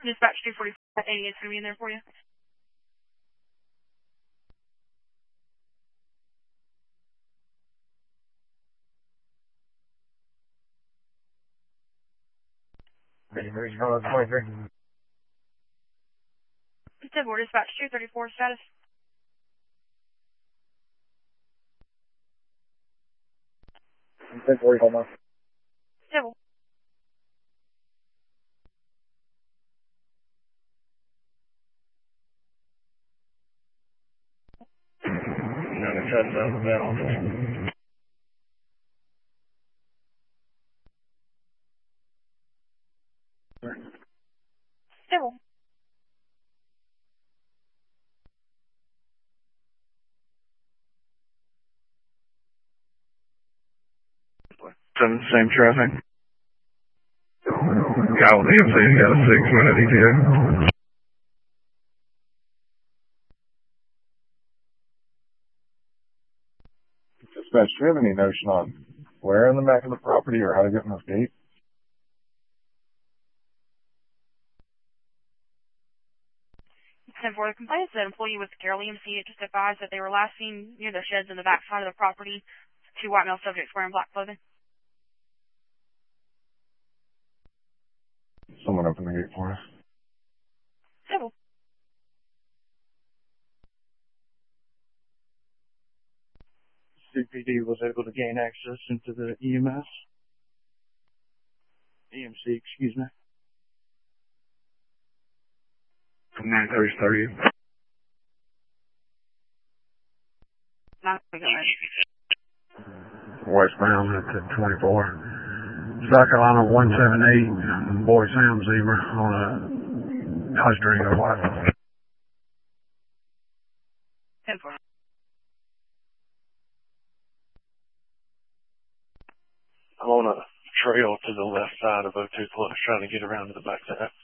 Dispatch 245 80 is going to be in there for you. There's call 23. 10-4, dispatch 234 status. 10-4, hold on. 10-4. Gotta cut that off. 10-4. Same traffic. Guy with EMC's got a 6-minute ETA. Dispatch, do you have any notion on where in the back of the property or how to get in this gate? For the complaint, that employee with Carroll EMC it just advised that they were last seen near the sheds in the back side of the property. 2 white male subjects wearing black clothing. Someone open the gate for us. 10-4. CPD was able to gain access into the EMC, excuse me. From 9:30 to 30. Westbound at 24. South Carolina 178. Boy Sam Zebra on a Dodge Durango white. 10-4. I'm on a trail to the left side of O2 Plus trying to get around to the backside.